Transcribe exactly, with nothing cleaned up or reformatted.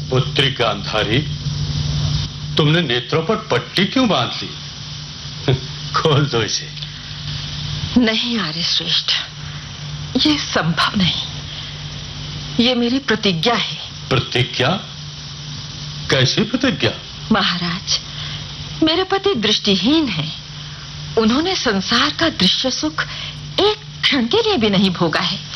पुत्री गांधारी, तुमने नेत्रों पर पट्टी क्यों बांध ली? खोल दो इसे। नहीं आर्य श्रेष्ठ, ये संभव नहीं। ये मेरी प्रतिज्ञा है। प्रतिज्ञा? कैसी प्रतिज्ञा? महाराज, मेरे पति दृष्टिहीन हैं। उन्होंने संसार का दृश्य सुख एक क्षण के लिए भी नहीं भोगा है।